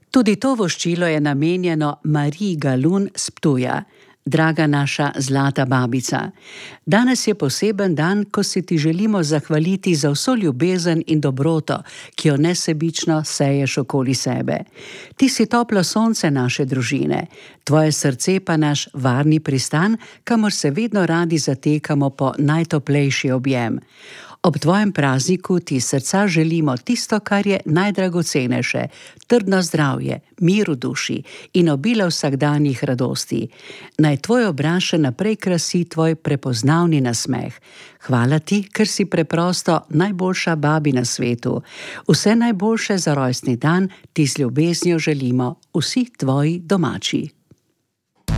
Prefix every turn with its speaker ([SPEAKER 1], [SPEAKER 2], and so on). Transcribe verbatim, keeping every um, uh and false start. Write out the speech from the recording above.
[SPEAKER 1] Tudi to voščilo je namenjeno Mariji Galun s Ptuja. Draga naša zlata babica, danes je poseben dan, ko se ti želimo zahvaliti za vso ljubezen in dobroto, ki jo nesebično seješ okoli sebe. Ti si toplo sonce naše družine, tvoje srce pa naš varni pristan, kamor se vedno radi zatekamo po najtoplejši objem. Ob tvojem prazniku ti srca želimo tisto, kar je najdragocenejše, trdno zdravje, mir v duši in obilo vsakdanjih radosti. Naj tvoj obraz še naprej krasi tvoj prepoznavni nasmeh. Hvala ti, ker si preprosto najboljša babi na svetu. Vse najboljše za rojstni dan ti z ljubeznijo želimo vsi tvoji domači.